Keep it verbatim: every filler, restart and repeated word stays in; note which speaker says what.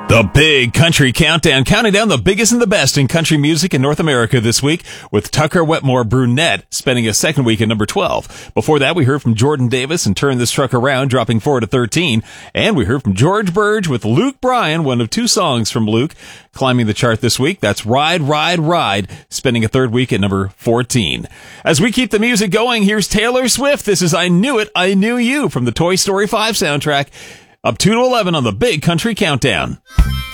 Speaker 1: The Big Country Countdown, counting down the biggest and the best in country music in North America this week, with Tucker Wetmore Brunette spending a second week at number twelve. Before that, we heard from Jordan Davis and Turn This Truck Around, dropping four to thirteen. And we heard from George Burge with Luke Bryan, one of two songs from Luke, climbing the chart this week. That's Ride, Ride, Ride, spending a third week at number fourteen. As we keep the music going, here's Taylor Swift. This is I Knew It, I Knew You from the Toy Story five soundtrack. Up two to eleven on the Big Country Countdown.